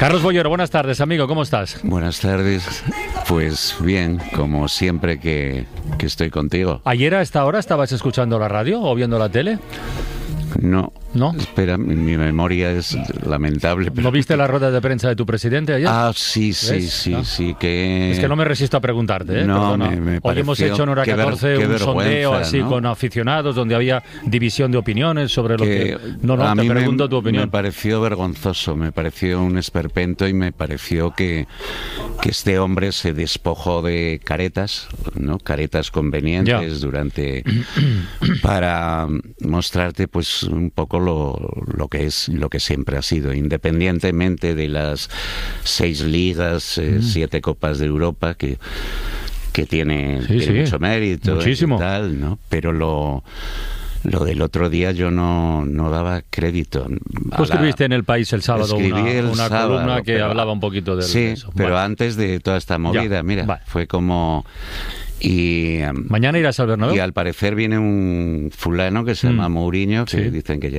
Carlos Bollero, buenas tardes, amigo, ¿cómo estás? Buenas tardes. Pues bien, como siempre que estoy contigo. ¿Ayer a esta hora estabas escuchando la radio o viendo la tele? No. ¿No? Espera, mi memoria es lamentable. ¿No viste la rueda de prensa de tu presidente ayer? Ah, sí, que... Es que no me resisto a preguntarte, ¿eh? No, Perdona. me Hoy hemos hecho en Hora 14 un sondeo así, ¿no?, con aficionados, donde había división de opiniones sobre lo que... No, a te mí pregunto tu opinión. Me pareció vergonzoso, me pareció un esperpento y me pareció que este hombre se despojó de caretas, ¿no? Caretas convenientes para mostrarte pues un poco lo que siempre ha sido, independientemente de las 6 ligas, 7 copas de Europa que tiene mucho mérito, muchísimo, y tal, ¿no? Pero lo del otro día yo no daba crédito. Tú escribiste en El País el sábado una sábado, columna que hablaba un poquito de eso. Pero antes de toda esta movida, fue como... Y mañana irás al Bernabéu. Y al parecer viene un fulano que se llama Mourinho, que dicen que ya